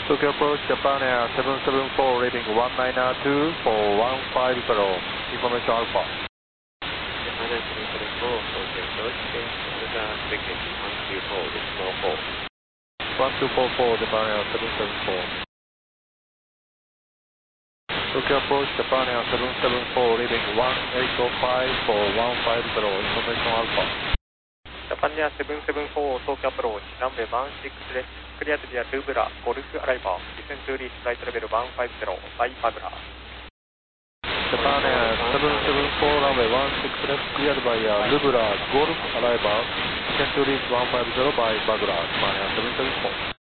Tokyo approach Japan Air 774 reading 1992 for 150. Information Alpha. Japan Air 774, Tokyo approach, another ticket 124 with small 4. 1244 Japan Air 774. Tokyo approach Japan Air 774 reading 1805 for 150. Information Alpha. Japan Air 774, Tokyo approach, runway 16 です。Clear to via Lubra, Golf arrival, descend to reach flight level 150 by Bagla. Japan Air 774 runway 16 left, cleared by Lubra, Golf arrival, descend to reach 150 by Bagla, Japan Air 774.